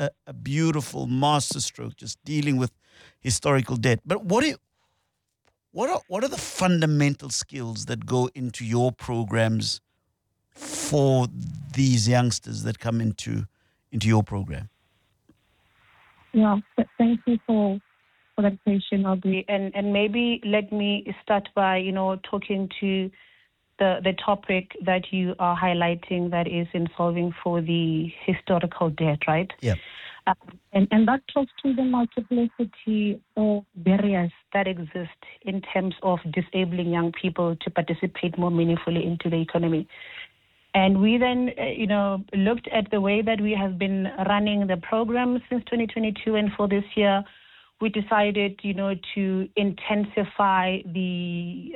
a beautiful masterstroke, just dealing with historical debt. But what are the fundamental skills that go into your programs for these youngsters that come into your program? Yeah, thank you for that question, Aubrey. And maybe let me start by, talking to the topic that you are highlighting, that is in solving for the historical debt, right? Yeah. And that talks to the multiplicity of barriers that exist in terms of disabling young people to participate more meaningfully into the economy. And we then, looked at the way that we have been running the program since 2022, and for this year, we decided, to intensify the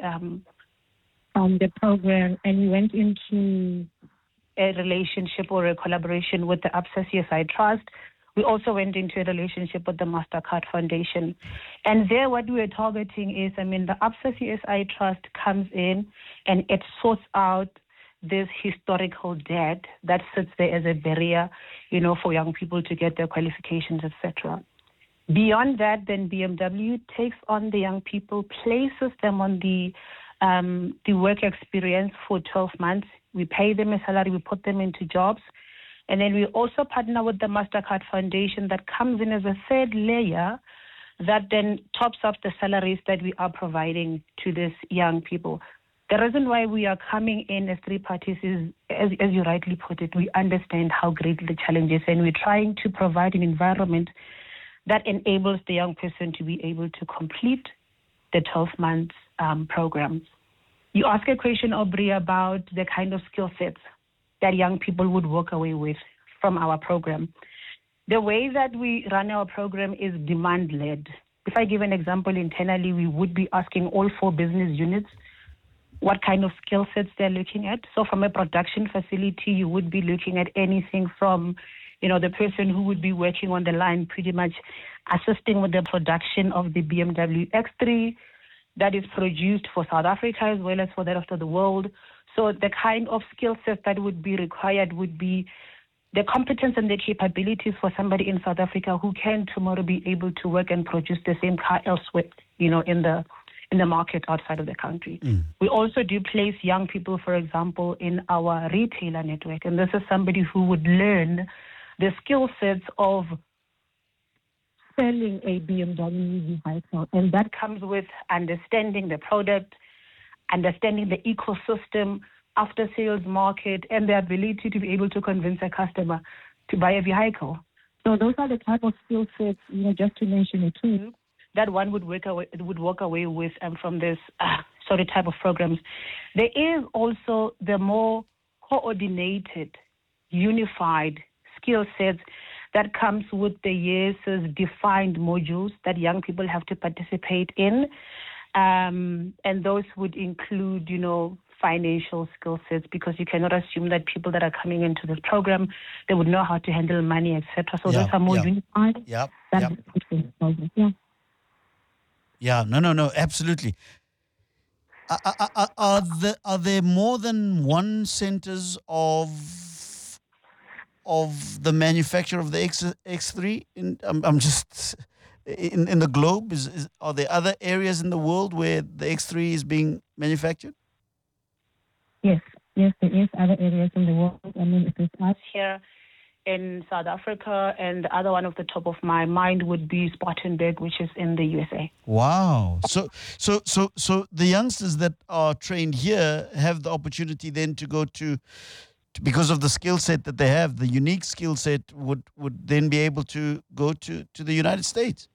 program, and we went into a relationship or a collaboration with the Absa CSI Trust. We also went into a relationship with the Mastercard Foundation. And there what we are targeting is, the Absa CSI Trust comes in and it sorts out this historical debt that sits there as a barrier, for young people to get their qualifications, etc. Beyond that, then BMW takes on the young people, places them on the work experience for 12 months. We pay them a salary, we put them into jobs. And then we also partner with the Mastercard Foundation that comes in as a third layer that then tops up the salaries that we are providing to these young people. The reason why we are coming in as three parties is, as you rightly put it, we understand how great the challenge is, and we're trying to provide an environment that enables the young person to be able to complete the 12 months program. You ask a question, Aubrey, about the kind of skill sets that young people would walk away with from our program. The way that we run our program is demand-led. If I give an example internally, we would be asking all 4 business units what kind of skill sets they're looking at. So from a production facility, you would be looking at anything from, the person who would be working on the line, pretty much assisting with the production of the BMW X3 that is produced for South Africa as well as for the rest of the world. So the kind of skill set that would be required would be the competence and the capabilities for somebody in South Africa who can tomorrow be able to work and produce the same car elsewhere, in the market outside of the country. We also do place young people, for example, in our retailer network. And this is somebody who would learn the skill sets of selling a BMW vehicle. And that comes with understanding the product, understanding the ecosystem, after sales market, and the ability to be able to convince a customer to buy a vehicle. So those are the type of skill sets, just to mention it too, that one would walk away with from this type of programs. There is also the more coordinated, unified skill sets that comes with the YES's defined modules that young people have to participate in. And those would include, financial skill sets, because you cannot assume that people that are coming into this program, they would know how to handle money, etc. So those are more unified. Yeah. Yeah, no, absolutely. Are there more than one centers of the manufacture of the X3? I'm just in the globe. Are there other areas in the world where the X3 is being manufactured? Yes, there is other areas in the world. If it's us here in South Africa, and the other one off the top of my mind would be Spartanburg, which is in the USA. Wow. So the youngsters that are trained here have the opportunity then to go to because of the skill set that they have, the unique skill set would then be able to go to the United States.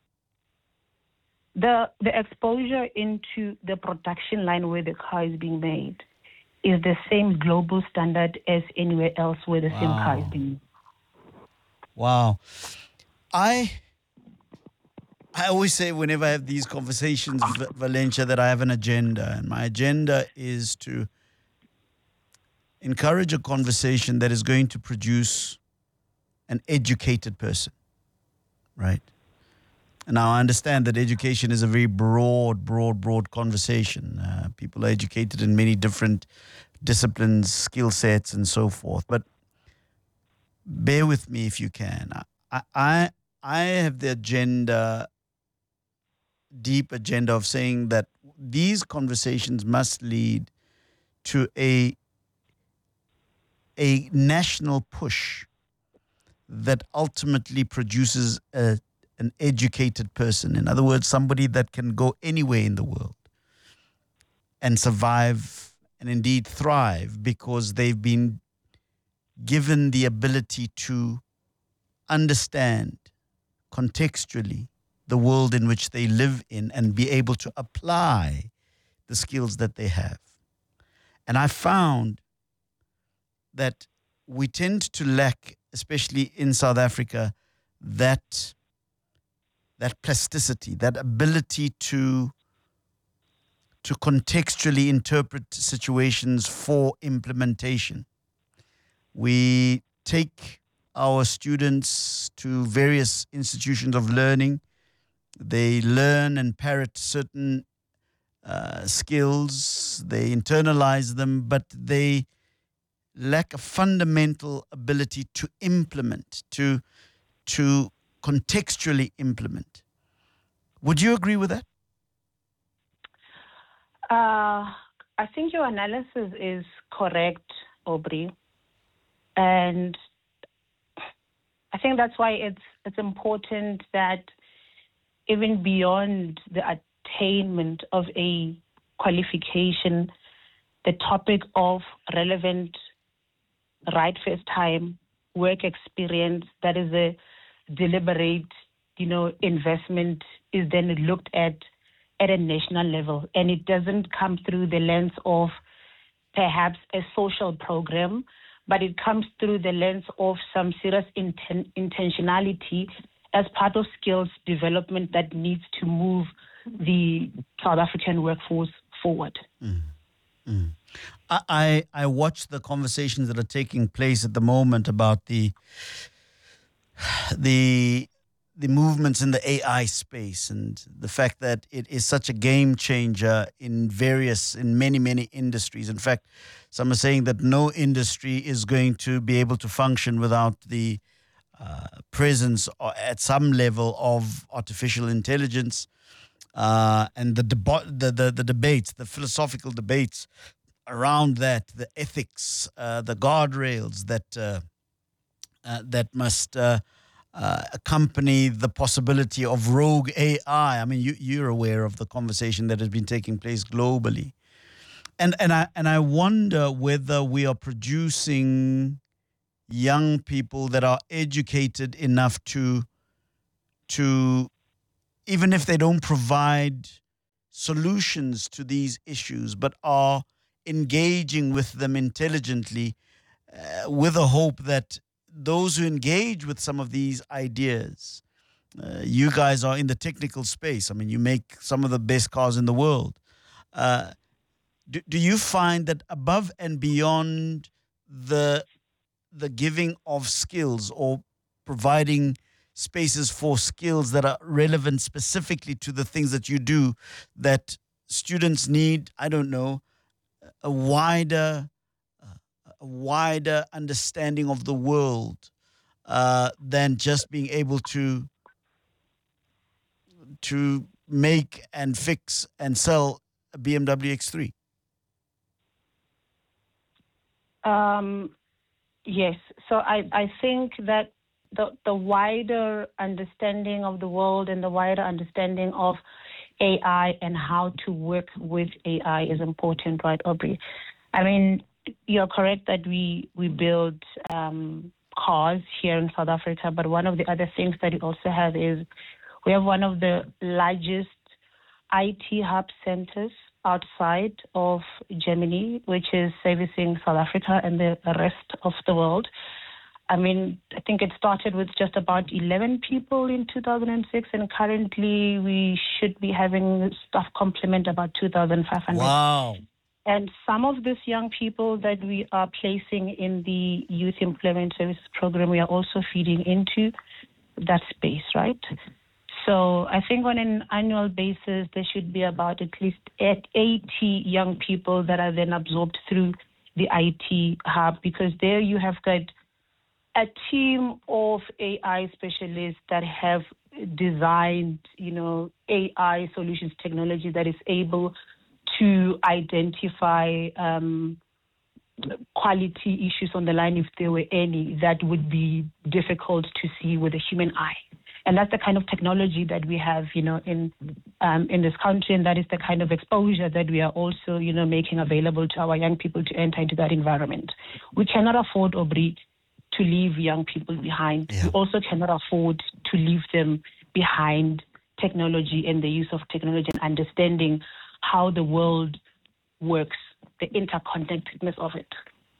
The exposure into the production line where the car is being made is the same global standard as anywhere else where the same car is being made. Wow. I always say whenever I have these conversations, Valencia, that I have an agenda. And my agenda is to encourage a conversation that is going to produce an educated person, right? And now I understand that education is a very broad conversation. People are educated in many different disciplines, skill sets, and so forth. But bear with me if you can. I have the deep agenda of saying that these conversations must lead to a national push that ultimately produces an educated person. In other words, somebody that can go anywhere in the world and survive and indeed thrive because they've been given the ability to understand contextually the world in which they live in and be able to apply the skills that they have. And I found that we tend to lack, especially in South Africa, that plasticity, that ability to contextually interpret situations for implementation. We take our students to various institutions of learning. They learn and parrot certain skills, they internalize them, but they lack a fundamental ability to implement, to contextually implement. Would you agree with that? I think your analysis is correct, Aubrey. And I think that's why it's important that even beyond the attainment of a qualification, the topic of relevant right first time work experience that is a deliberate, investment is then looked at a national level, and it doesn't come through the lens of perhaps a social program, but it comes through the lens of some serious intentionality as part of skills development that needs to move the South African workforce forward. I watch the conversations that are taking place at the moment about the movements in the AI space and the fact that it is such a game changer in many, many industries. In fact, some are saying that no industry is going to be able to function without the presence or at some level of artificial intelligence, and the debates, the philosophical debates around that, the ethics, the guardrails that must accompany the possibility of rogue AI. I mean, you're aware of the conversation that has been taking place globally, and I wonder whether we are producing young people that are educated enough to even if they don't provide solutions to these issues, but are engaging with them intelligently, with a hope that those who engage with some of these ideas, you guys are in the technical space. I mean, you make some of the best cars in the world. Do you find that above and beyond the giving of skills or providing spaces for skills that are relevant specifically to the things that you do, that students need, I don't know, a wider understanding of the world than just being able to make and fix and sell a BMW X3? Yes. So I think that the wider understanding of the world and the wider understanding of AI and how to work with AI is important, right, Aubrey? I mean, you're correct that we build cars here in South Africa, but one of the other things that we also have is we have one of the largest IT hub centers outside of Germany, which is servicing South Africa and the rest of the world. I mean, I think it started with just about 11 people in 2006, and currently we should be having staff complement about 2,500. Wow. And some of these young people that we are placing in the Youth Employment Services Program, we are also feeding into that space, right? So I think on an annual basis, there should be about at least 80 young people that are then absorbed through the IT hub, because there you have got a team of AI specialists that have designed, AI solutions technology that is able to identify quality issues on the line, if there were any, that would be difficult to see with the human eye. And that's the kind of technology that we have, in this country, and that is the kind of exposure that we are also, making available to our young people to enter into that environment. We cannot afford, Aubrey, to leave young people behind. Yeah. We also cannot afford to leave them behind technology and the use of technology and understanding how the world works, the interconnectedness of it.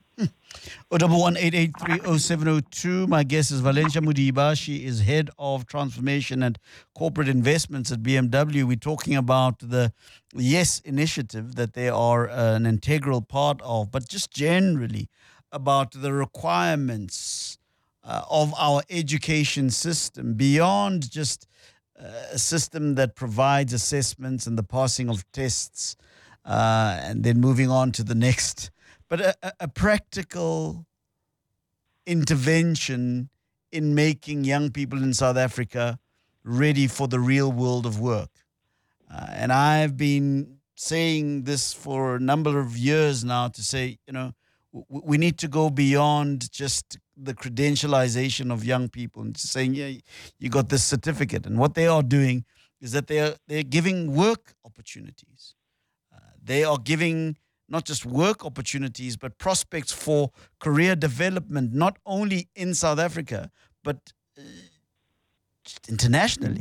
011-883-0702. My guest is Valencia Mudiba. She is head of transformation and corporate investments at BMW. We're talking about the YES initiative that they are an integral part of, but just generally about the requirements of our education system beyond just a system that provides assessments and the passing of tests and then moving on to the next. But a practical intervention in making young people in South Africa ready for the real world of work. And I've been saying this for a number of years now to say, we need to go beyond just the credentialization of young people and saying, yeah, you got this certificate. And what they are doing is that they're giving work opportunities. They are giving not just work opportunities, but prospects for career development, not only in South Africa, but just internationally.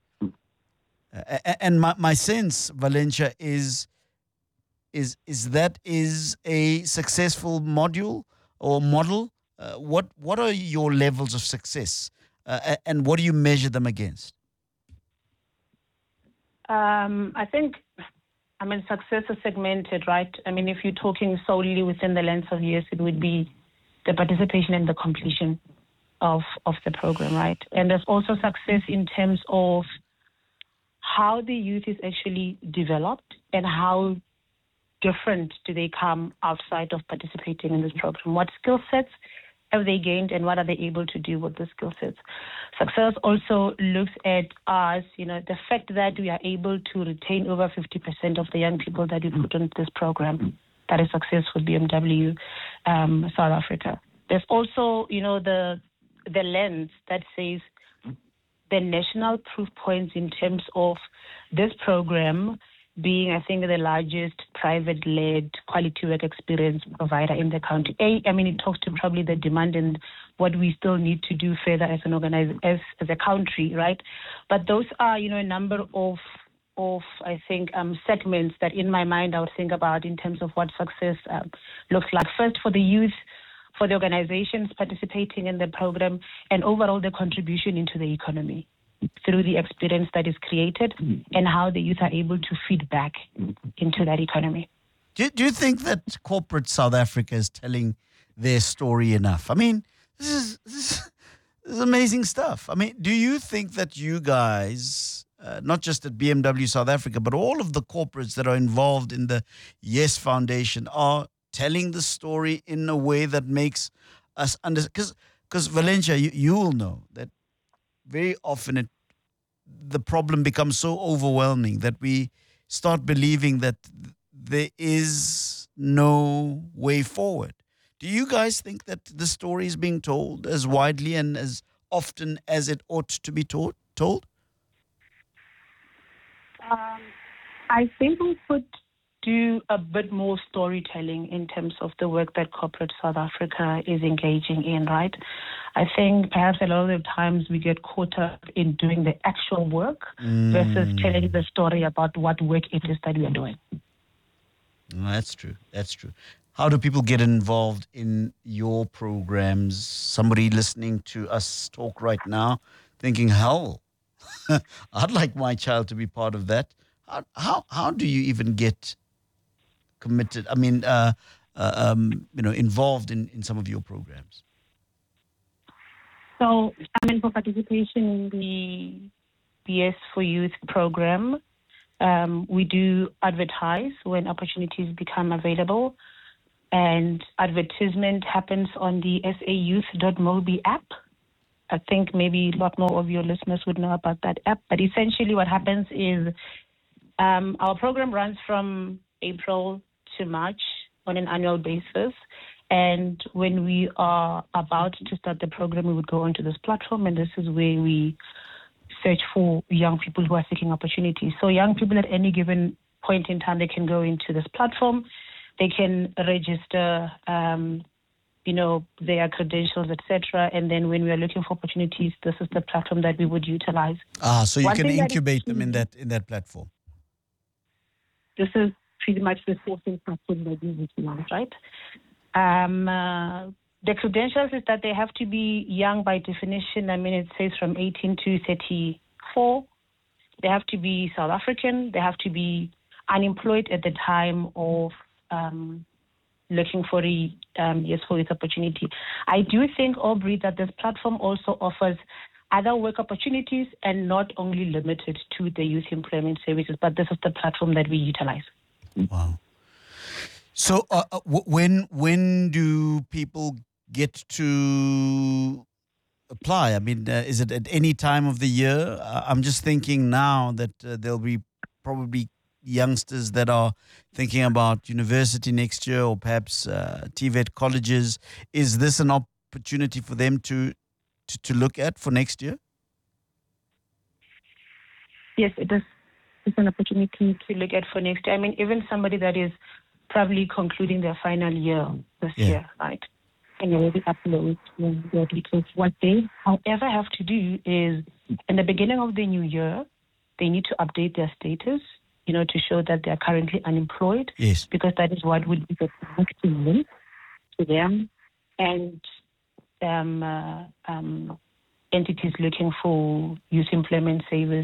And my sense, Valencia, is that is a successful module or model. What are your levels of success, and what do you measure them against? I think, success is segmented, right? If you're talking solely within the lens of years, it would be the participation and the completion of the program, right? And there's also success in terms of how the youth is actually developed and how different do they come outside of participating in this program. What skill sets have they gained and what are they able to do with the skill sets? Success also looks at us, the fact that we are able to retain over 50% of the young people that we put on this program. That is success for BMW South Africa. There's also, the lens that says the national proof points in terms of this program being, I think, the largest private-led quality work experience provider in the country. It talks to probably the demand and what we still need to do further as an as a country, right? But those are, a number of I think, segments that in my mind I would think about in terms of what success looks like. First, for the youth, for the organizations participating in the program, and overall the contribution into the economy through the experience that is created and how the youth are able to feed back into that economy. Do you think that corporate South Africa is telling their story enough? This is amazing stuff. Do you think that you guys, not just at BMW South Africa, but all of the corporates that are involved in the YES Foundation are telling the story in a way that makes us understand? Because Valencia, you will know that very often the problem becomes so overwhelming that we start believing that there is no way forward. Do you guys think that the story is being told as widely and as often as it ought to be told? I think we could do a bit more storytelling in terms of the work that corporate South Africa is engaging in, right? I think perhaps a lot of the times we get caught up in doing the actual work versus telling the story about what work it is that we are doing. No, that's true. How do people get involved in your programs? Somebody listening to us talk right now thinking, hell, I'd like my child to be part of that. How do you even get committed, involved in some of your programs? So, for participation in the YES for Youth program, we do advertise when opportunities become available. and advertisement happens on the sayouth.mobi app. I think maybe a lot more of your listeners would know about that app. But essentially what happens is our program runs from April to March on an annual basis. And when we are about to start the program, we would go onto this platform, and this is where we search for young people who are seeking opportunities. So young people at any given point in time, they can go into this platform, they can register, their credentials, etc. And then when we are looking for opportunities, this is the platform that we would utilize. So you can incubate them in that platform. This is pretty much the sourcing platform that we utilize, right? The credentials is that they have to be young by definition. I mean, it says from 18 to 34. They have to be South African. They have to be unemployed at the time of looking for a youth opportunity. I do think, Aubrey, that this platform also offers other work opportunities and not only limited to the youth employment services, but this is the platform that we utilize. Wow. So when do people get to apply? I mean, is it at any time of the year? I'm just thinking now that there'll be probably youngsters that are thinking about university next year, or perhaps TVET colleges. Is this an opportunity for them to look at for next year? Yes, it is. It's an opportunity to look at for next year. I mean, even somebody that is probably concluding their final year this year, right? And already upload their details. What they, however, have to do is, in the beginning of the new year, they need to update their status, to show that they are currently unemployed. Yes. Because that is what would be the connecting link to them. And entities looking for youth employment savers,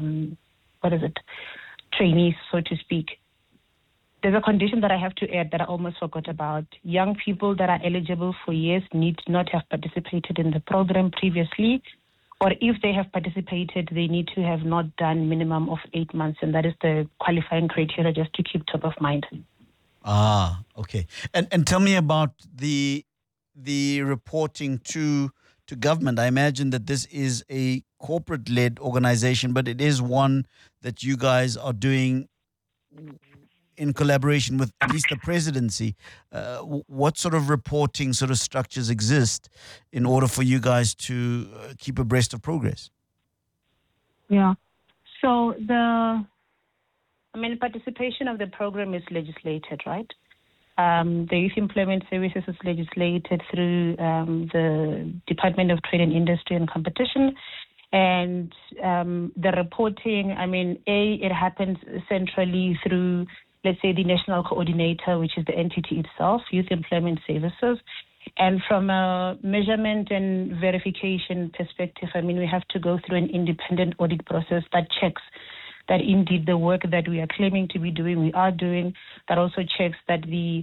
trainees, so to speak. There's a condition that I have to add that I almost forgot about. Young people that are eligible for years need not have participated in the program previously, or if they have participated, they need to have not done minimum of 8 months, and that is the qualifying criteria, just to keep top of mind. Okay. And tell me about the reporting to government. I imagine that this is a corporate-led organization, but it is one that you guys are doing in collaboration with at least the presidency. What sort of reporting sort of structures exist in order for you guys to keep abreast of progress? Yeah. So participation of the program is legislated, right? The Youth Employment Services is legislated through the Department of Trade and Industry and Competition. And the reporting, it happens centrally through, let's say, the national coordinator, which is the entity itself, Youth Employment Services. And from a measurement and verification perspective, we have to go through an independent audit process that checks that indeed the work that we are claiming to be doing, we are doing. That also checks that the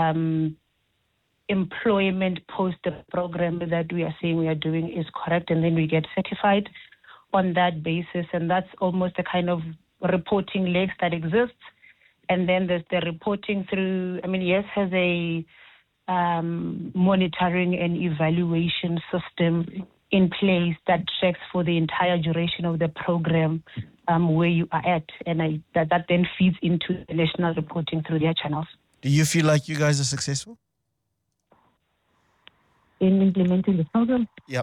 employment post the program that we are saying we are doing is correct, and then we get certified on that basis. And that's almost the kind of reporting legs that exists. And then there's the reporting through, YES has a monitoring and evaluation system in place that checks for the entire duration of the program where you are at. And that then feeds into the national reporting through their channels. Do you feel like you guys are successful in implementing the program? Yep.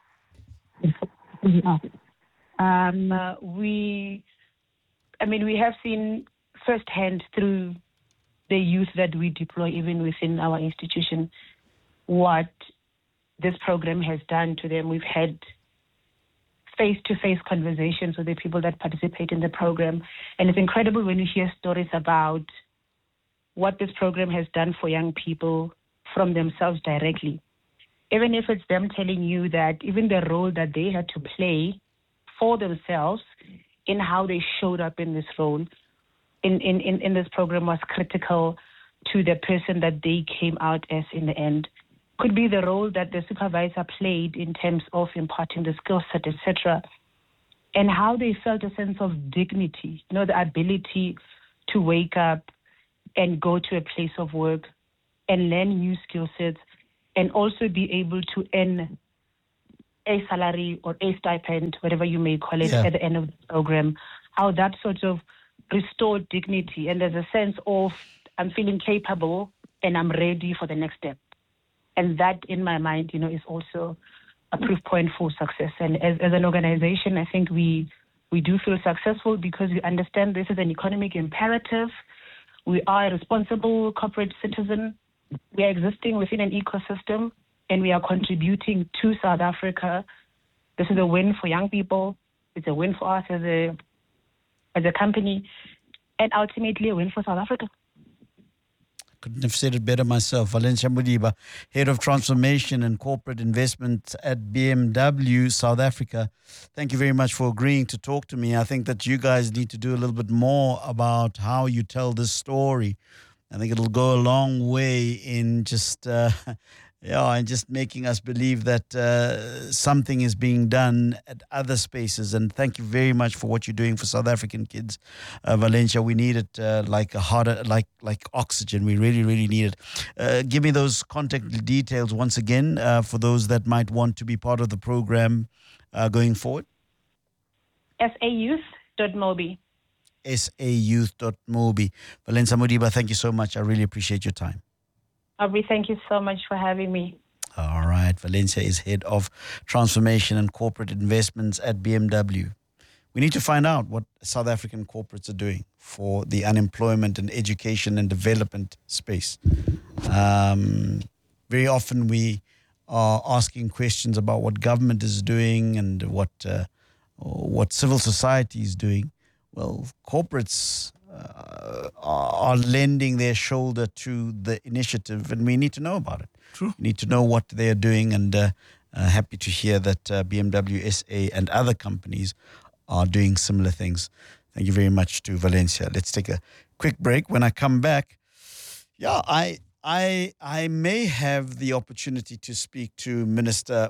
We are. We have seen firsthand through the youth that we deploy even within our institution what this program has done to them. We've had face-to-face conversations with the people that participate in the program, and it's incredible when you hear stories about what this program has done for young people from themselves directly. Even if it's them telling you that even the role that they had to play for themselves in how they showed up in this role, in this program was critical to the person that they came out as in the end. Could be the role that the supervisor played in terms of imparting the skill set, etc., and how they felt a sense of dignity, the ability to wake up and go to a place of work and learn new skill sets, and also be able to earn a salary or a stipend, whatever you may call it, at the end of the program, how that sort of restored dignity. And there's a sense of, I'm feeling capable and I'm ready for the next step. And that, in my mind, is also a proof point for success. And as an organization, I think we do feel successful because we understand this is an economic imperative. We are a responsible corporate citizen. We are existing within an ecosystem, and we are contributing to South Africa. This is a win for young people. It's a win for us as a company, and ultimately a win for South Africa. Couldn't have said it better myself. Valencia Modiba, Head of Transformation and Corporate Investment at BMW South Africa. Thank you very much for agreeing to talk to me. I think that you guys need to do a little bit more about how you tell this story. I think it'll go a long way in just making us believe that something is being done at other spaces. And thank you very much for what you're doing for South African kids, Valencia. We need it like oxygen. We really, really need it. Give me those contact details once again for those that might want to be part of the program going forward. sayouth.mobi. sayouth.mobi. Valencia Modiba, thank you so much. I really appreciate your time. Aubrey, thank you so much for having me. All right. Valencia is Head of Transformation and Corporate Investments at BMW. We need to find out what South African corporates are doing for the unemployment and education and development space. Very often we are asking questions about what government is doing and what civil society is doing. Well, corporates are lending their shoulder to the initiative, and we need to know about it. True. We need to know what they're doing, and happy to hear that BMW SA and other companies are doing similar things. Thank you very much to Valencia. Let's take a quick break. When I come back, I may have the opportunity to speak to Minister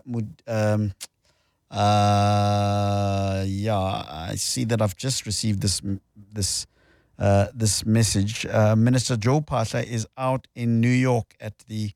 I see that I've just received this message. Minister Joe Phaahla is out in New York at the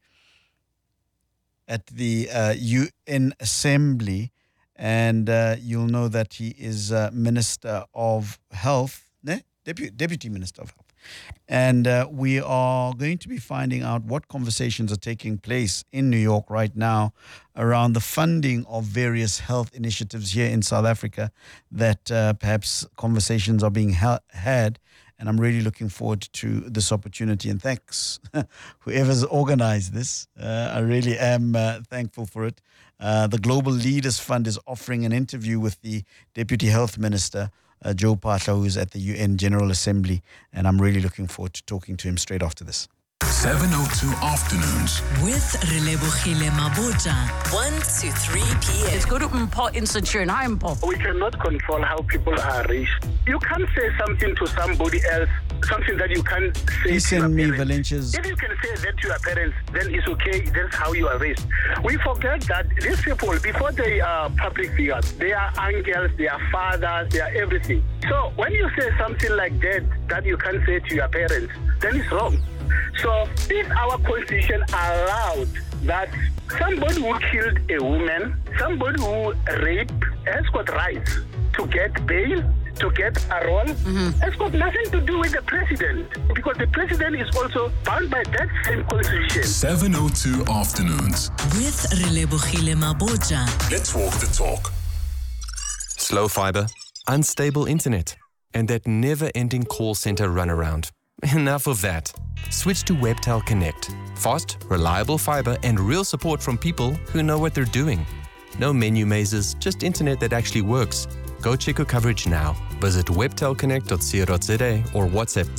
UN Assembly, and you'll know that he is Minister of Health, Deputy Minister of Health. And we are going to be finding out what conversations are taking place in New York right now around the funding of various health initiatives here in South Africa, that perhaps conversations are being had. And I'm really looking forward to this opportunity. And thanks, whoever's organized this. I really am thankful for it. The Global Leaders Fund is offering an interview with the Deputy Health Minister, Joe Phaahla, who's at the UN General Assembly, and I'm really looking forward to talking to him straight after this. 702 Afternoons with Relebogile Mabota, 1 to 3 p.m. It's good to import insecure and import. We cannot control how people are raised. You can't say something to somebody else, something that you can't say to your parents. Valencia's. If you can say that to your parents, then it's okay. That's how you are raised. We forget that these people, before they are public figures, they are uncles, they are fathers, they are everything. So when you say something like that you can't say to your parents, then it's wrong. So if our constitution allowed that somebody who killed a woman, somebody who raped, has got rights to get bail, to get a role, has got nothing to do with the president, because the president is also bound by that same constitution. 702 Afternoons with Relebogile Mabota. Let's walk the talk. Slow fiber, unstable internet, and that never-ending call center runaround. Enough of that. Switch to Webtel Connect. Fast, reliable fiber, and real support from people who know what they're doing. No menu mazes, just internet that actually works. Go check your coverage now. Visit webtelconnect.co.za or WhatsApp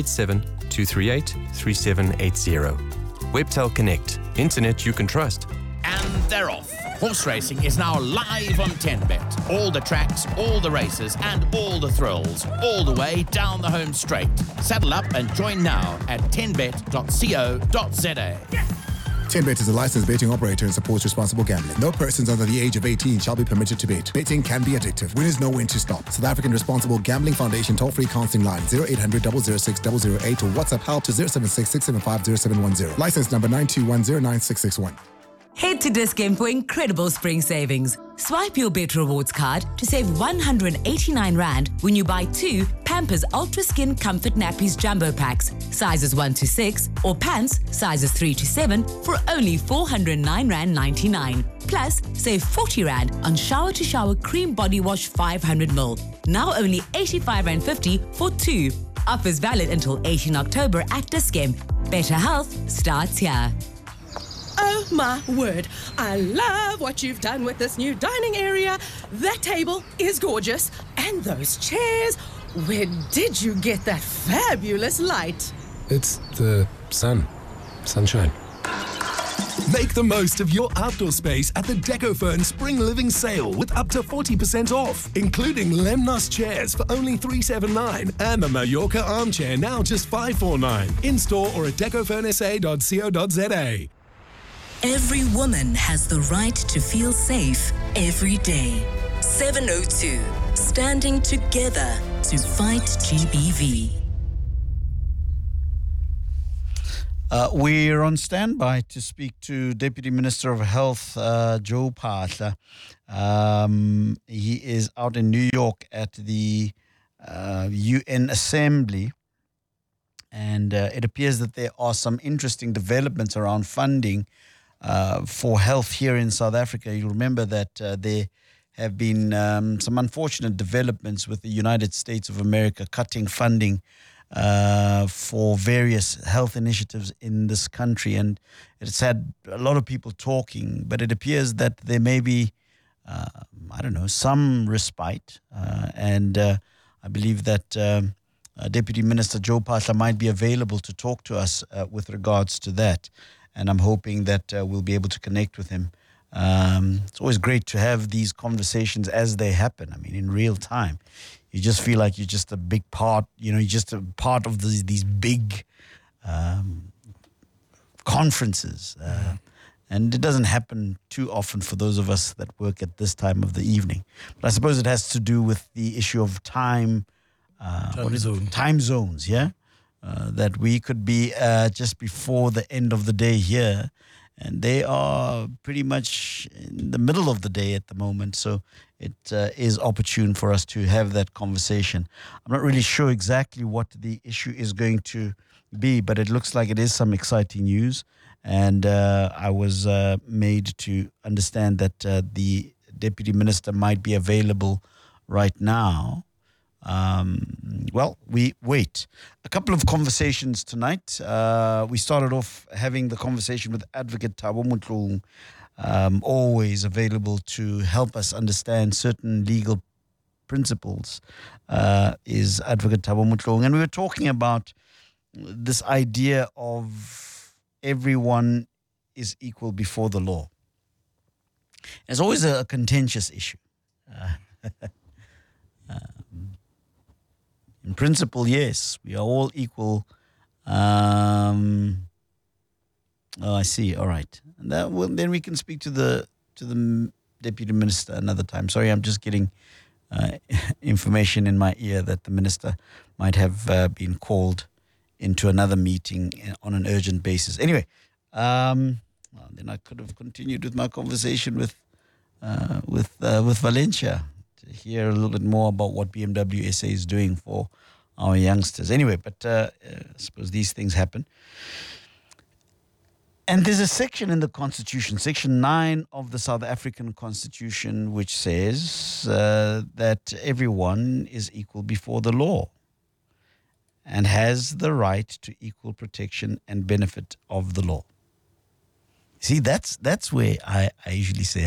087-238-3780. Webtel Connect. Internet you can trust. And they're off. Horse racing is now live on 10Bet. All the tracks, all the races, and all the thrills, all the way down the home straight. Saddle up and join now at 10bet.co.za. 10Bet is a licensed betting operator and supports responsible gambling. No persons under the age of 18 shall be permitted to bet. Betting can be addictive. Winners know when to stop. South African Responsible Gambling Foundation toll-free counseling line 0800 006 008 or WhatsApp help to 076 675 0710. License number 921096661. Head to Dis-Chem for incredible spring savings. Swipe your Bet Rewards card to save 189 Rand when you buy 2 Pampers Ultra Skin Comfort Nappies Jumbo Packs, sizes 1 to 6, or pants, sizes 3 to 7, for only 409 Rand 99. Plus, save 40 Rand on Shower to Shower Cream Body Wash 500ml. Now only 85 Rand 50 for 2. Offers valid until 18 October at Dis-Chem. Better health starts here. Oh my word, I love what you've done with this new dining area. That table is gorgeous. And those chairs, where did you get that fabulous light? It's the sunshine. Make the most of your outdoor space at the DecoFern Spring Living Sale with up to 40% off, including Lemnos chairs for only $379 and the Mallorca armchair now just $549. In store or at decofernsa.co.za. Every woman has the right to feel safe every day. 702, standing together to fight GBV. We're on standby to speak to Deputy Minister of Health, Joe Phaahla. He is out in New York at the UN Assembly. And it appears that there are some interesting developments around funding for health here in South Africa. You'll remember that there have been some unfortunate developments with the United States of America cutting funding for various health initiatives in this country. And it's had a lot of people talking, but it appears that there may be, some respite. And I believe that Deputy Minister Joe Phaahla might be available to talk to us with regards to that. And I'm hoping that we'll be able to connect with him. It's always great to have these conversations as they happen. I mean, in real time. You just feel like you're just a big part, you're just a part of these big conferences. And it doesn't happen too often for those of us that work at this time of the evening. But I suppose it has to do with the issue of time. Time zones, yeah? That we could be just before the end of the day here, and they are pretty much in the middle of the day at the moment, so it is opportune for us to have that conversation. I'm not really sure exactly what the issue is going to be, but it looks like it is some exciting news, and I was made to understand that the Deputy Minister might be available right now. Well, we wait. A couple of conversations tonight. We started off having the conversation with Advocate Thabo Motlong, always available to help us understand certain legal principles, is Advocate Thabo Motlong. And we were talking about this idea of everyone is equal before the law. It's always a contentious issue. In principle, yes, we are all equal. I see. All right, and then we can speak to the Deputy Minister another time. Sorry, I'm just getting information in my ear that the Minister might have been called into another meeting on an urgent basis. Anyway, then I could have continued with my conversation with Valencia, to hear a little bit more about what BMW SA is doing for our youngsters. Anyway, but I suppose these things happen. And there's a section in the Constitution, Section 9 of the South African Constitution, which says that everyone is equal before the law and has the right to equal protection and benefit of the law. See, that's where I usually say,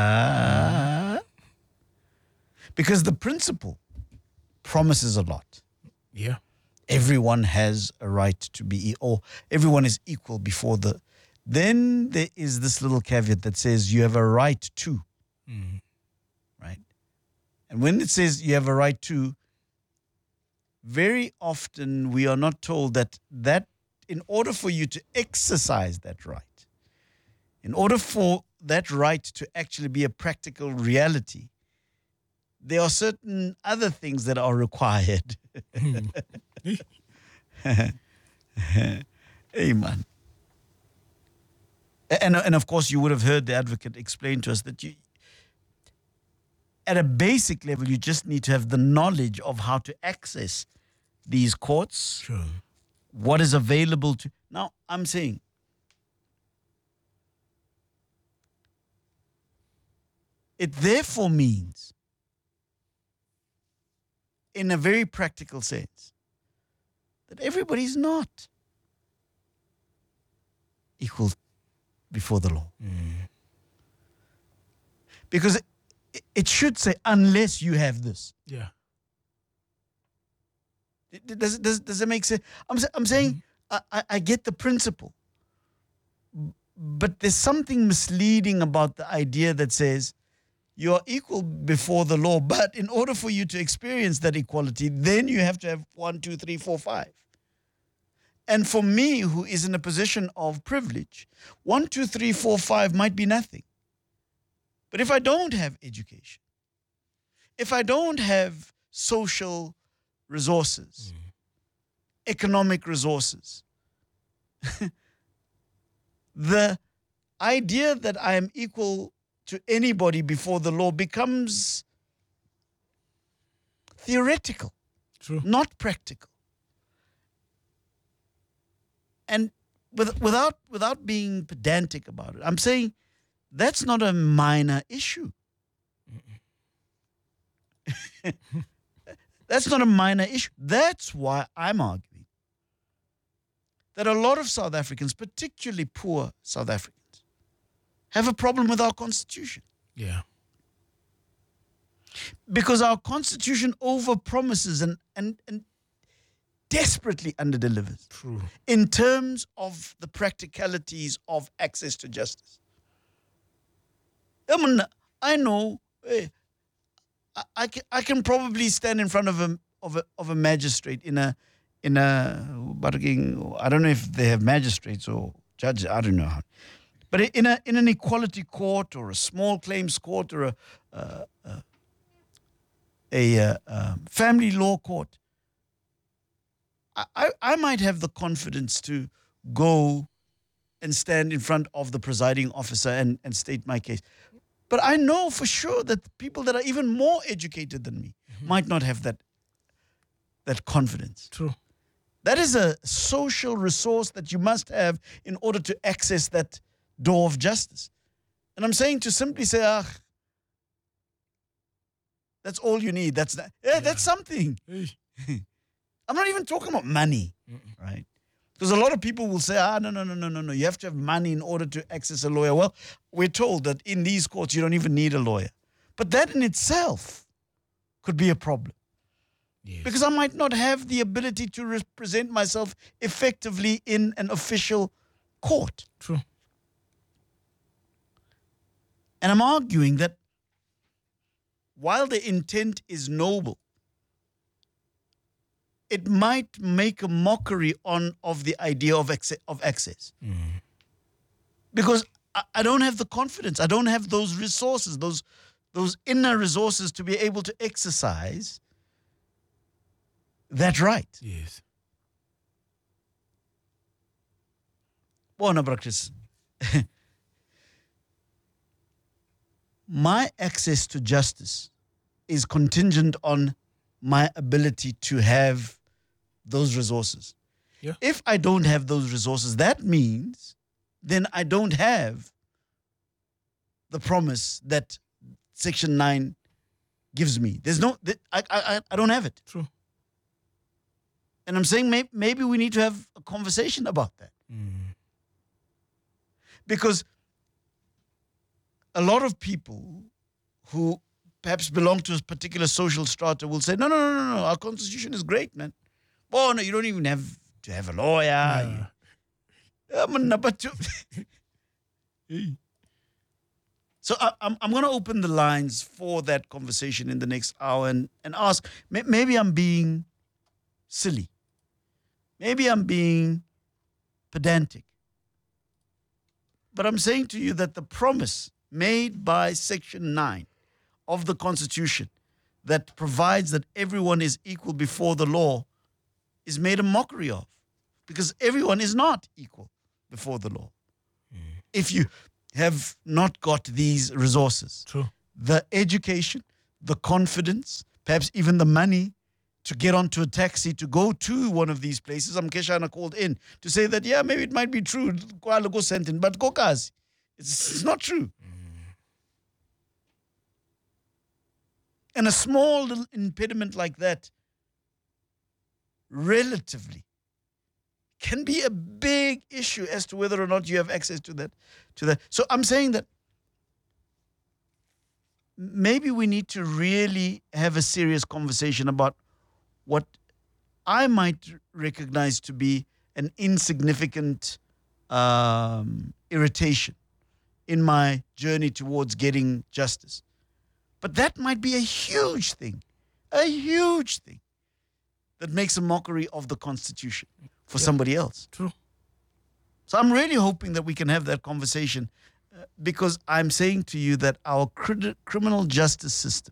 because the principle promises a lot. Yeah. Everyone has a right to be, or everyone is equal before the. Then there is this little caveat that says you have a right to. Mm-hmm. Right? And when it says you have a right to, very often we are not told that in order for you to exercise that right, in order for that right to actually be a practical reality, there are certain other things that are required. Hey, man. And of course, you would have heard the advocate explain to us that at a basic level, you just need to have the knowledge of how to access these courts, Sure. what is available to. Now, I'm saying, it therefore means, in a very practical sense, that everybody's not equal before the law. Because it should say, unless you have this. Yeah. Does it make sense? I'm saying, I get the principle. But there's something misleading about the idea that says, you are equal before the law, but in order for you to experience that equality, then you have to have 1, 2, 3, 4, 5. And for me, who is in a position of privilege, 1, 2, 3, 4, 5 might be nothing. But if I don't have education, if I don't have social resources, economic resources, the idea that I am equal to anybody before the law becomes theoretical, True. not practical. And without being pedantic about it, I'm saying that's not a minor issue. That's not a minor issue. That's why I'm arguing that a lot of South Africans, particularly poor South Africans, have a problem with our constitution. Yeah. Because our constitution overpromises and desperately underdelivers. True. In terms of the practicalities of access to justice. I mean, I know I can probably stand in front of a magistrate in a I don't know if they have magistrates or judges, I don't know how. But in an equality court or a small claims court or a family law court, I might have the confidence to go and stand in front of the presiding officer and state my case. But I know for sure that people that are even more educated than me might not have that confidence. True. That is a social resource that you must have in order to access that door of justice. And I'm saying to simply say, that's all you need. That's something. I'm not even talking about money, right? Because a lot of people will say, no. You have to have money in order to access a lawyer. Well, we're told that in these courts, you don't even need a lawyer. But that in itself could be a problem. Yes. Because I might not have the ability to represent myself effectively in an official court. True. And I'm arguing that while the intent is noble, it might make a mockery of the idea of access. Because I don't have the confidence. I don't have those resources, those inner resources to be able to exercise that right. Yes. Bona Braktis. My access to justice is contingent on my ability to have those resources. Yeah. If I don't have those resources, that means then I don't have the promise that Section 9 gives me. There's no, I don't have it. True. And I'm saying maybe we need to have a conversation about that. Because a lot of people who perhaps belong to a particular social strata will say, no, our constitution is great, man. Oh, no, you don't even have to have a lawyer. So I'm going to open the lines for that conversation in the next hour and ask, maybe I'm being silly. Maybe I'm being pedantic. But I'm saying to you that the promise made by Section 9 of the Constitution that provides that everyone is equal before the law is made a mockery of, because everyone is not equal before the law. If you have not got these resources, True. the education, the confidence, perhaps even the money to get onto a taxi to go to one of these places. Keshana called in to say that, yeah, maybe it might be true, but Kokazi, it's not true. And a small little impediment like that, relatively, can be a big issue as to whether or not you have access to that. So I'm saying that maybe we need to really have a serious conversation about what I might recognize to be an insignificant irritation in my journey towards getting justice. But that might be a huge thing that makes a mockery of the Constitution for somebody else. True. So I'm really hoping that we can have that conversation because I'm saying to you that our criminal justice system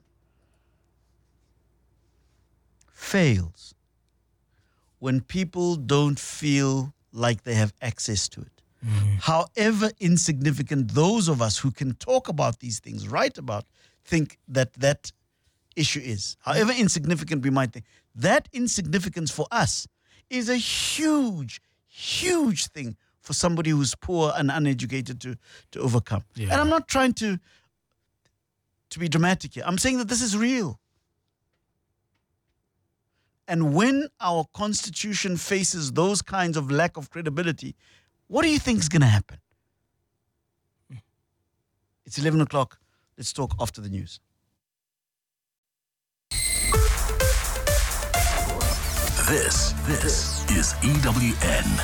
fails when people don't feel like they have access to it. However insignificant those of us who can talk about these things, write about, think that issue is. However insignificant we might think, that insignificance for us is a huge, huge thing for somebody who's poor and uneducated to overcome. Yeah. And I'm not trying to be dramatic here. I'm saying that this is real. And when our Constitution faces those kinds of lack of credibility, what do you think is going to happen? It's 11 o'clock. Let's talk after the news. This is EWN.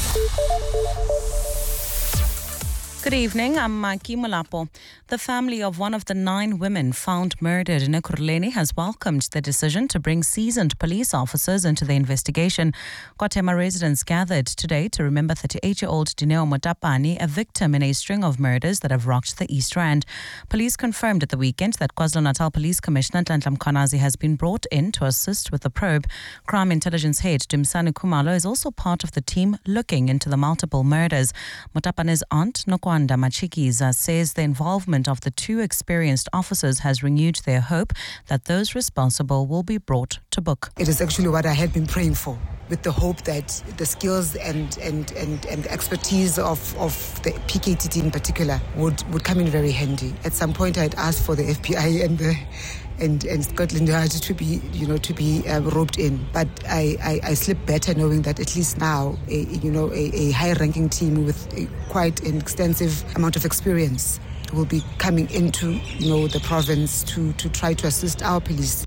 Good evening, I'm Maki Molapo. The family of one of the 9 women found murdered in Ekurhuleni has welcomed the decision to bring seasoned police officers into the investigation. KwaThema residents gathered today to remember 38-year-old Dineo Motapane, a victim in a string of murders that have rocked the East Rand. Police confirmed at the weekend that KwaZulu-Natal Police Commissioner Nhlanhla Mkhwanazi has been brought in to assist with the probe. Crime Intelligence Head Dumsani Khumalo is also part of the team looking into the multiple murders. Motapane's aunt, Nokwanda Machikiza, says the involvement of the 2 experienced officers has renewed their hope that those responsible will be brought to book. It is actually what I had been praying for, with the hope that the skills and the expertise of the PKTT in particular would come in very handy. At some point, I had asked for the FBI and Scotland Yard to be roped in, but I sleep better knowing that at least now a high-ranking team with quite an extensive amount of experience will be coming into the province to try to assist our police.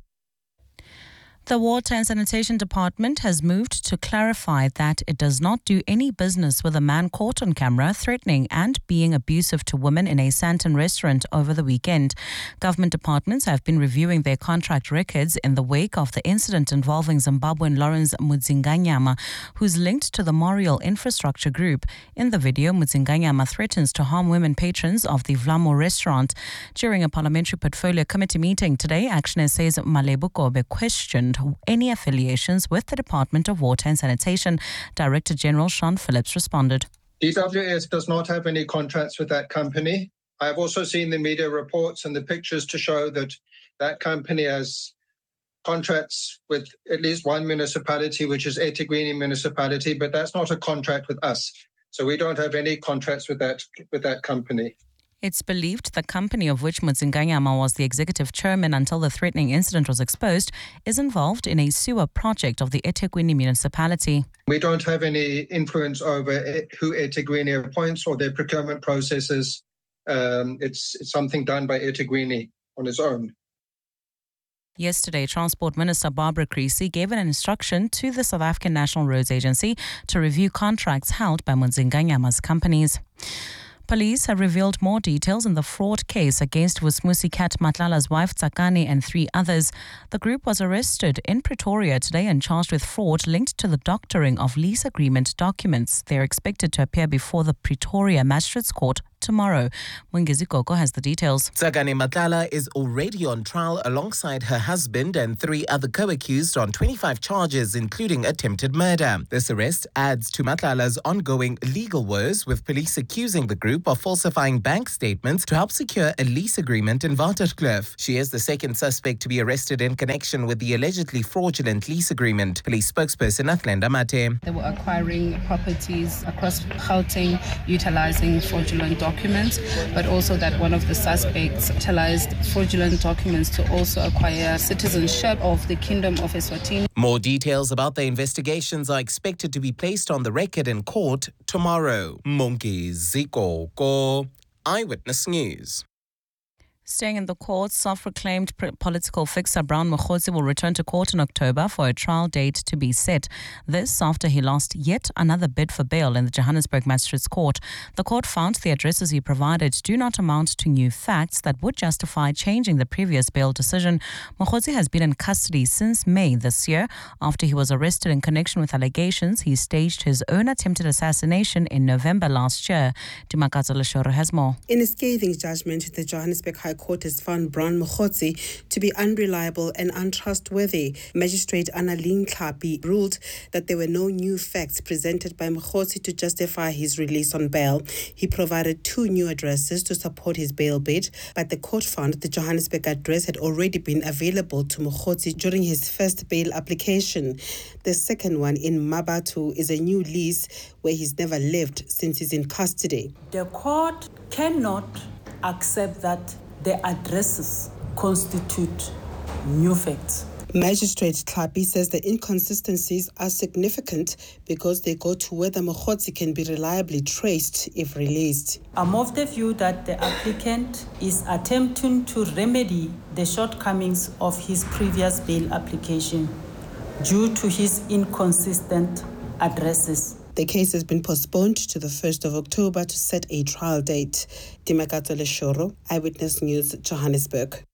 The Water and Sanitation Department has moved to clarify that it does not do any business with a man caught on camera threatening and being abusive to women in a Sandton restaurant over the weekend. Government departments have been reviewing their contract records in the wake of the incident involving Zimbabwean Lawrence Mudzinganyama, who's linked to the Moriel Infrastructure Group. In the video, Mudzinganyama threatens to harm women patrons of the Vlamo restaurant. During a Parliamentary Portfolio Committee meeting today, Action SA's Malebu Kobe questioned any affiliations with the Department of Water and Sanitation. Director General Sean Phillips responded. DWS does not have any contracts with that company. I have also seen the media reports and the pictures to show that that company has contracts with at least one municipality, which is eThekwini municipality, but that's not a contract with us. So we don't have any contracts with that company. It's believed the company of which Mudzinganyama was the executive chairman until the threatening incident was exposed is involved in a sewer project of the eThekwini municipality. We don't have any influence over who eThekwini appoints or their procurement processes. It's something done by eThekwini on its own. Yesterday, Transport Minister Barbara Creecy gave an instruction to the South African National Roads Agency to review contracts held by Mudzinganyama's companies. Police have revealed more details in the fraud case against Vusmusi Cat Matlala's wife Tsakani and 3 others. The group was arrested in Pretoria today and charged with fraud linked to the doctoring of lease agreement documents. They are expected to appear before the Pretoria Magistrates Court tomorrow. Mungezi Koko has the details. Tsakani Matlala is already on trial alongside her husband and 3 other co-accused on 25 charges, including attempted murder. This arrest adds to Matlala's ongoing legal woes, with police accusing the group of falsifying bank statements to help secure a lease agreement in Waterkloof. She is the second suspect to be arrested in connection with the allegedly fraudulent lease agreement. Police spokesperson Athlenda Mate. They were acquiring properties across Gauteng utilizing fraudulent documents, but also that one of the suspects utilized fraudulent documents to also acquire citizenship of the Kingdom of Eswatini. More details about the investigations are expected to be placed on the record in court tomorrow. Mungezi Koko, Eyewitness News. Staying in the courts, self-proclaimed political fixer Brown Mokgotsi will return to court in October for a trial date to be set. This after he lost yet another bid for bail in the Johannesburg Magistrates Court. The court found the addresses he provided do not amount to new facts that would justify changing the previous bail decision. Mokgotsi has been in custody since May this year after he was arrested in connection with allegations he staged his own attempted assassination in November last year. Dimakato Leshoro has more. In a scathing judgment, the Johannesburg High Court has found Brown Mokgotsi to be unreliable and untrustworthy. Magistrate Annalene Klapi ruled that there were no new facts presented by Mokgotsi to justify his release on bail. He provided 2 new addresses to support his bail bid, but the court found the Johannesburg address had already been available to Mokgotsi during his first bail application. The second one in Mabatu is a new lease where he's never lived since he's in custody. The court cannot accept that the addresses constitute new facts. Magistrate Klapi says the inconsistencies are significant because they go to whether Mokgotsi can be reliably traced if released. I'm of the view that the applicant is attempting to remedy the shortcomings of his previous bail application due to his inconsistent addresses. The case has been postponed to the 1st of October to set a trial date. Dimakato Leshoro, Eyewitness News, Johannesburg.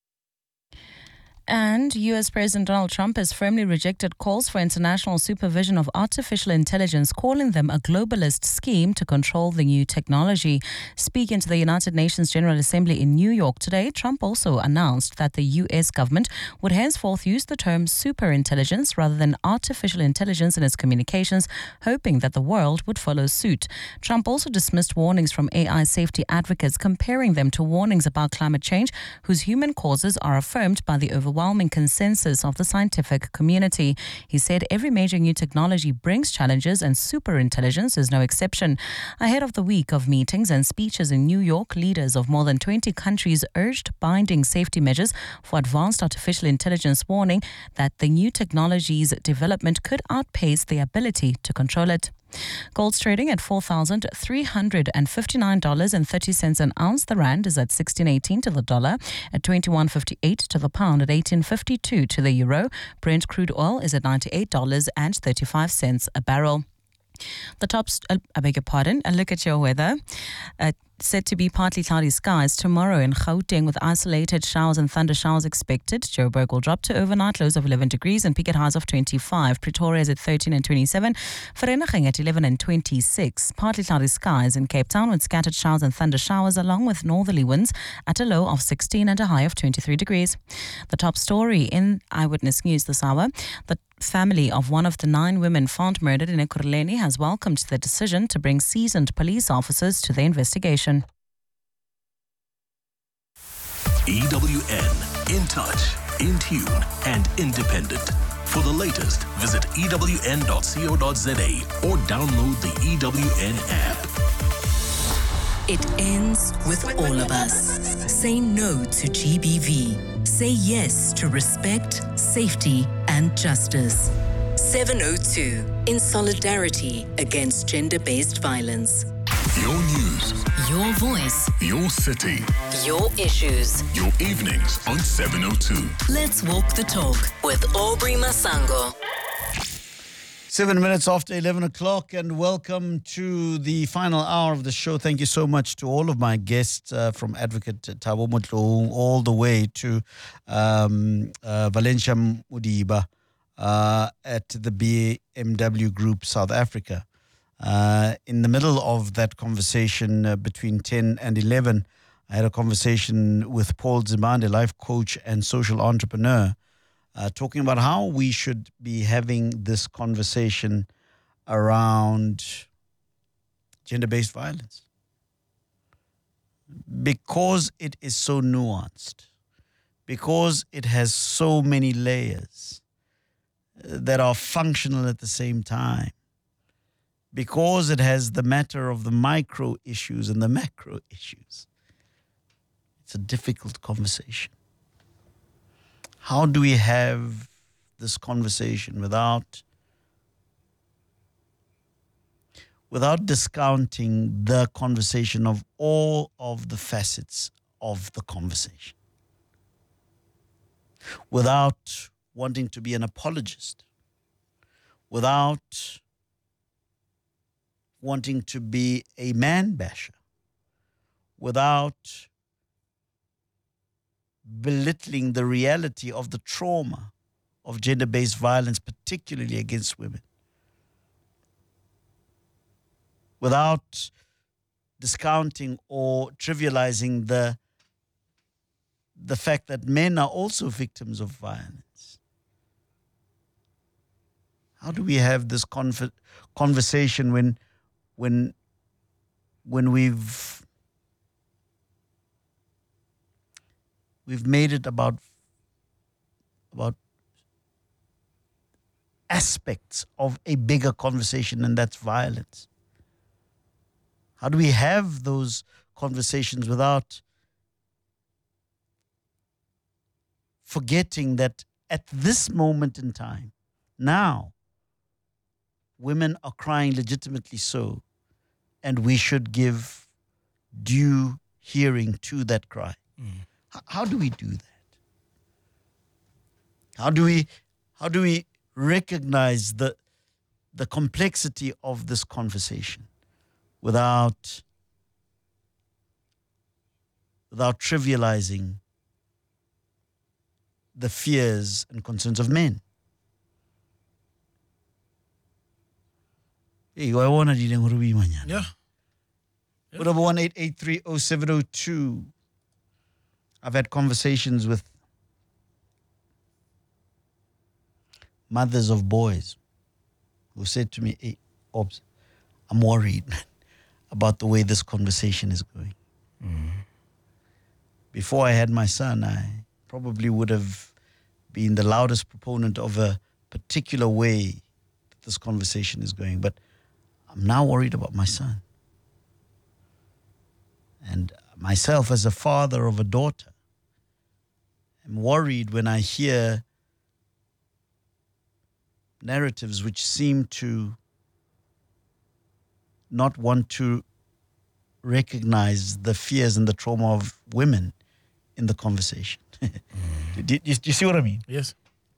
And U.S. President Donald Trump has firmly rejected calls for international supervision of artificial intelligence, calling them a globalist scheme to control the new technology. Speaking to the United Nations General Assembly in New York today, Trump also announced that the U.S. government would henceforth use the term superintelligence rather than artificial intelligence in its communications, hoping that the world would follow suit. Trump also dismissed warnings from AI safety advocates, comparing them to warnings about climate change, whose human causes are affirmed by the overwhelming consensus of the scientific community. He said every major new technology brings challenges and superintelligence is no exception. Ahead of the week of meetings and speeches in New York, leaders of more than 20 countries urged binding safety measures for advanced artificial intelligence, warning that the new technology's development could outpace the ability to control it. Gold's trading at $4,359.30 an ounce. The rand is at 16.18 to the dollar, at 21.58 to the pound, at 18.52 to the euro. Brent crude oil is at $98.35 a barrel. The top, I beg your pardon, a look at your weather. Set to be partly cloudy skies tomorrow in Gauteng with isolated showers and thunder showers expected. Joburg will drop to overnight lows of 11 degrees and peak at highs of 25. Pretoria is at 13 and 27. Vereeniging at 11 and 26. Partly cloudy skies in Cape Town with scattered showers and thunder showers along with northerly winds at a low of 16 and a high of 23 degrees. The top story in Eyewitness News this hour. The family of one of the 9 women found murdered in Ekurhuleni has welcomed the decision to bring seasoned police officers to the investigation. EWN, in touch, in tune, and independent. For the latest, visit ewn.co.za or download the EWN app. It ends with all of us. Say no to GBV. Say yes to respect, safety, and justice. 702, in solidarity against gender-based violence. Your news. Your voice. Your city. Your issues. Your evenings on 702. Let's walk the talk with Aubrey Masango. 7 minutes after 11 o'clock, and welcome to the final hour of the show. Thank you so much to all of my guests, from Advocate Thabo Motlong all the way to Valencia Mudiba at the BMW Group South Africa. In the middle of that conversation between 10 and 11, I had a conversation with Paul Zimande, life coach and social entrepreneur, talking about how we should be having this conversation around gender-based violence. Because it is so nuanced, because it has so many layers that are functional at the same time, because it has the matter of the micro issues and the macro issues. It's a difficult conversation. How do we have this conversation without discounting the conversation of all of the facets of the conversation? Without wanting to be an apologist, without wanting to be a man basher, without belittling the reality of the trauma of gender-based violence, particularly against women, without discounting or trivializing the fact that men are also victims of violence. How do we have this conversation when we've made it about aspects of a bigger conversation, and that's violence? How do we have those conversations without forgetting that at this moment in time, now, women are crying legitimately so, and we should give due hearing to that cry? How do we do that? How do we recognize the complexity of this conversation without trivializing the fears and concerns of men? Hey, I want to do Yeah. 1-883-0702. I've had conversations with mothers of boys who said to me, "Hey, Obs, I'm worried about the way this conversation is going." Before I had my son, I probably would have been the loudest proponent of a particular way that this conversation is going. But I'm now worried about my son. And myself, as a father of a daughter, I'm worried when I hear narratives which seem to not want to recognize the fears and the trauma of women in the conversation. Do you see what I mean? Yes.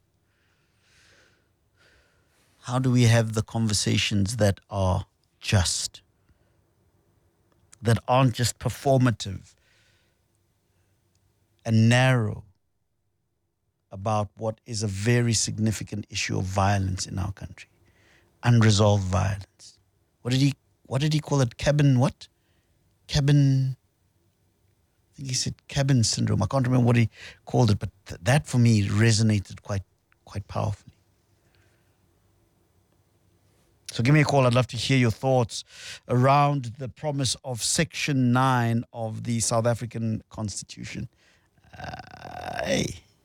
How do we have the conversations that are just, that aren't just performative and narrow about what is a very significant issue of violence in our country? Unresolved violence. What did he call it? Cabin I think he said cabin syndrome. I can't remember what he called it, but that for me resonated quite powerfully. So give me a call. I'd love to hear your thoughts around the promise of Section 9 of the South African Constitution. I'm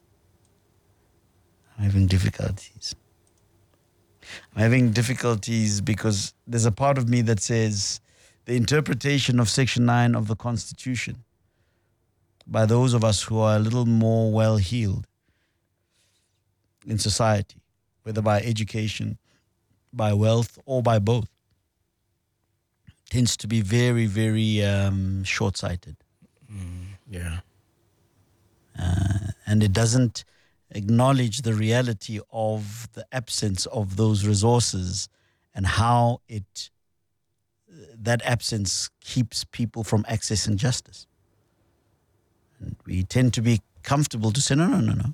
having difficulties. I'm having difficulties because there's a part of me that says the interpretation of Section 9 of the Constitution by those of us who are a little more well-heeled in society, whether by education, by wealth, or by both, tends to be very, very short-sighted. Yeah. And it doesn't acknowledge the reality of the absence of those resources and how that absence keeps people from accessing justice. And we tend to be comfortable to say, no.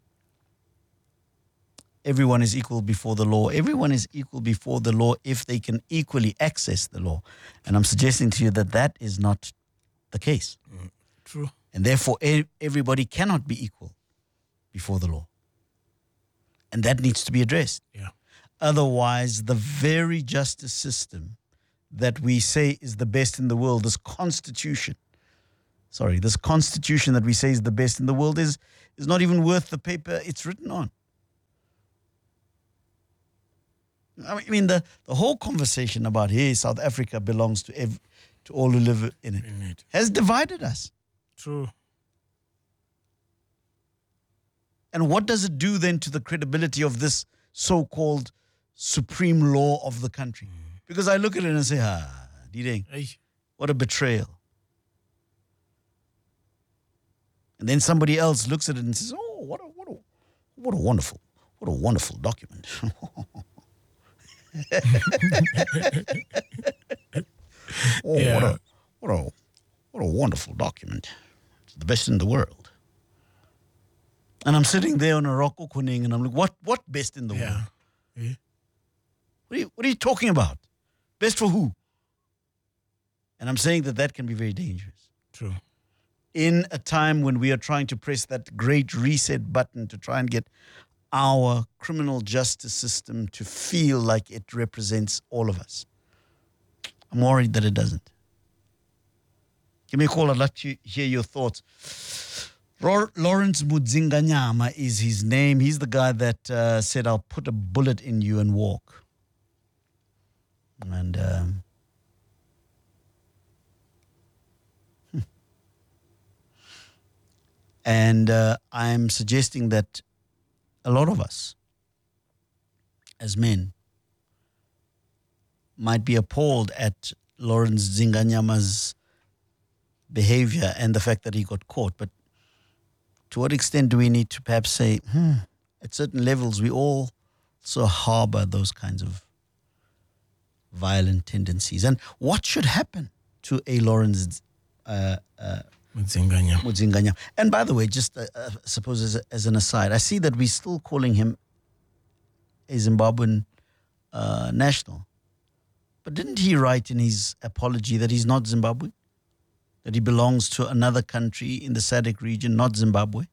Everyone is equal before the law. Everyone is equal before the law if they can equally access the law. And I'm suggesting to you that is not the case. True. And therefore, everybody cannot be equal before the law. And that needs to be addressed. Yeah. Otherwise, the very justice system that we say is the best in the world, this constitution that we say is the best in the world is not even worth the paper it's written on. I mean, the whole conversation about, hey, South Africa belongs to all who live in it has divided us. True. And what does it do then to the credibility of this so-called supreme law of the country? Because I look at it and say, Dideng, what a betrayal. And then somebody else looks at it and says, oh, what a wonderful document. Yeah. What a wonderful document. It's the best in the world. And I'm sitting there on a rock kuning and I'm like, what best in the world? Yeah. What are you talking about? Best for who? And I'm saying that can be very dangerous. True. In a time when we are trying to press that great reset button to try and get our criminal justice system to feel like it represents all of us. I'm worried that it doesn't. Give me a call. I'd like to hear your thoughts. Lawrence Mudzinganyama is his name. He's the guy that said, I'll put a bullet in you and walk. And I'm suggesting that a lot of us, as men, might be appalled at Lawrence Zinganyama's behavior and the fact that he got caught. But to what extent do we need to perhaps say, at certain levels, we all also harbor those kinds of violent tendencies? And what should happen to a Lawrence Mudzinganyama? And by the way, just suppose as an aside, I see that we're still calling him a Zimbabwean national. But didn't he write in his apology that he's not Zimbabwe? That he belongs to another country in the SADC region, not Zimbabwe?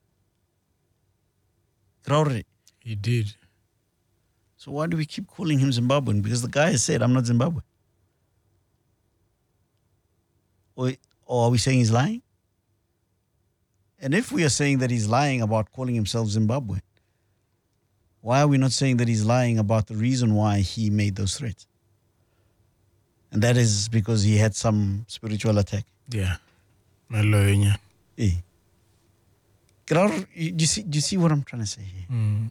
Traore. He did. So why do we keep calling him Zimbabwean? Because the guy has said, I'm not Zimbabwe. Or are we saying he's lying? And if we are saying that he's lying about calling himself Zimbabwean, why are we not saying that he's lying about the reason why he made those threats? And that is because he had some spiritual attack. Yeah. Malonya. Do you see what I'm trying to say here?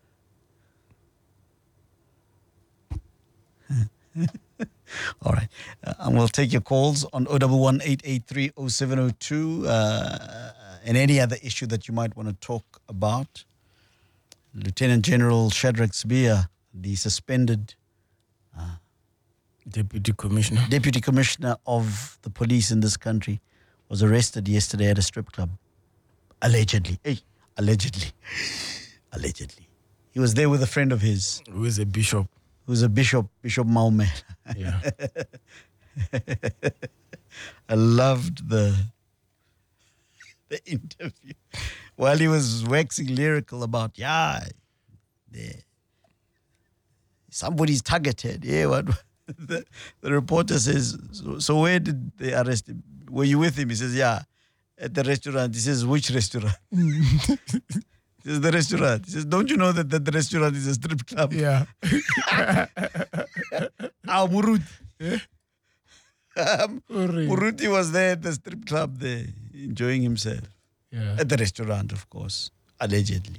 All right. And we'll take your calls on 011-883-0702 and any other issue that you might want to talk about. Lieutenant General Shadrack Sibiya, the suspended Deputy Commissioner of the police in this country, was arrested yesterday at a strip club. Allegedly. Allegedly. He was there with a friend of his. Who is a bishop. Bishop Maume. Yeah. I loved the interview. While he was waxing lyrical about, somebody's targeted. Yeah, what? The reporter says, so where did they arrest him? Were you with him? He says, yeah, at the restaurant. He says, which restaurant? He says, the restaurant. He says, don't you know that the restaurant is a strip club? Yeah. Muruti. Muruti was there at the strip club there, enjoying himself. Yeah. At the restaurant, of course, allegedly.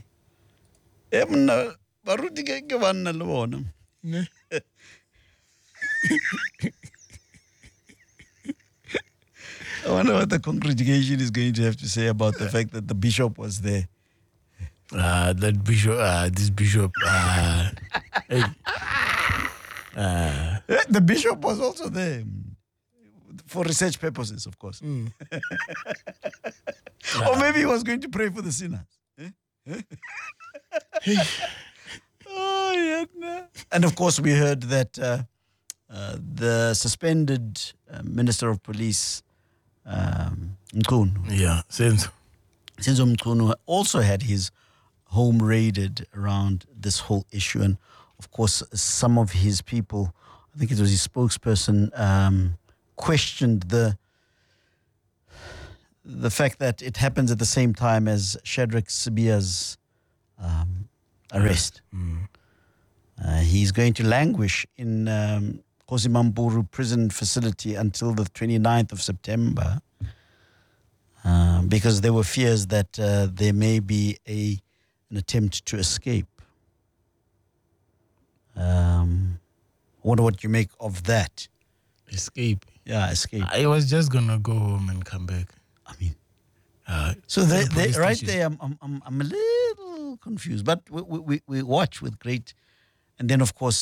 I wonder what the congregation is going to have to say about the fact that the bishop was there That bishop, this bishop. Hey. The bishop was also there for research purposes, of course. Or maybe he was going to pray for the sinners. Oh, yeah. And of course, we heard that the suspended Minister of Police, Mchunu. Yeah, Senzo Mchunu also had his home raided around this whole issue. And of course, some of his people, I think it was his spokesperson, questioned the fact that it happens at the same time as Shadrack Sibiya's arrest. He's going to languish in Kosimamburu prison facility until the 29th of September because there were fears that there may be an attempt to escape. I wonder what you make of that. Escape. Yeah, escape. I was just gonna go home and come back. I mean, so they right there, I'm a little confused, but we watch with great, and then of course